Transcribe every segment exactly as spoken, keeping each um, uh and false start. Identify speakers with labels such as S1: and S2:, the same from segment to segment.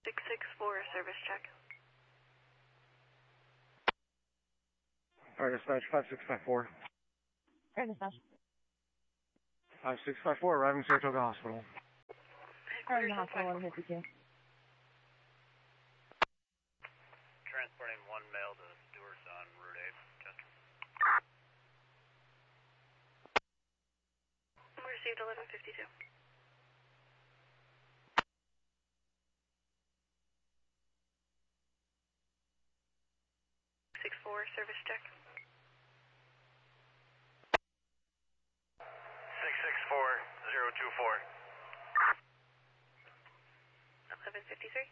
S1: six six four, service check.
S2: Alright, dispatch five six five four.
S3: Alright, dispatch.
S2: five six five four, arriving Saratoga Hospital.
S3: Arriving to hospital, eleven fifty-two.
S4: Transporting one male to Stewart's on Route eight, Chester.
S1: Received eleven fifty-two. six four, service check.
S4: six six four, zero two four.
S1: eleven fifty-three.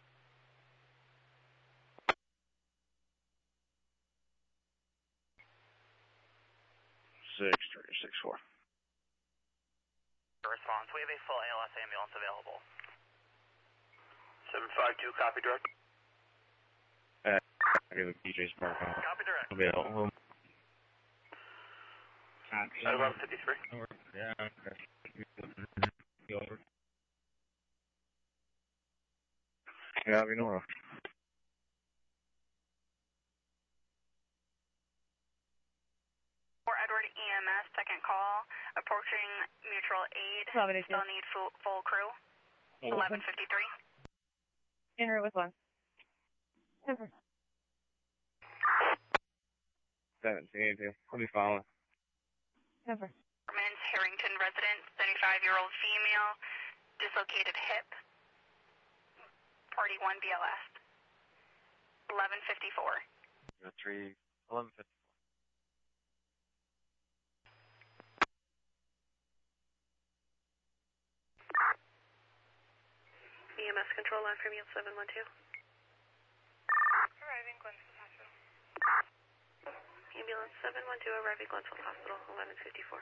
S2: six three six four.
S4: Response, we have a full A L S ambulance available. seven five two, copy direct.
S2: Uh, I got the D J's mark on.
S4: Copy direct.
S2: Available.
S4: eleven fifty-three.
S2: Yeah, okay. Over. Yeah, we know.
S1: For Edward E M S, second call, approaching mutual aid.
S3: eleven fifty-two.
S1: Still need full, full crew. eleven fifty-three.
S3: In route with one. Over.
S2: seventeen eighty-two. What are you following?
S3: Over.
S1: Harrington resident, seventy-five-year-old female, dislocated hip. Party one B L S. eleven fifty-four.
S2: three, eleven fifty-four.
S1: E M S control line from yield seven one two. Arriving Glenfield Hospital. Ambulance seven one two arriving Glenfield Hospital, eleven fifty-four.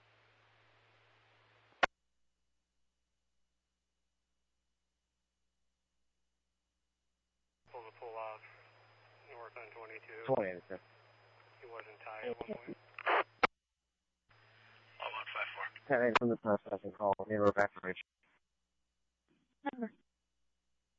S4: Pull the pull off north on twenty-two.
S2: twenty, okay.
S4: He wasn't tied at one point.
S2: ten eight from the processing call. Need evacuation.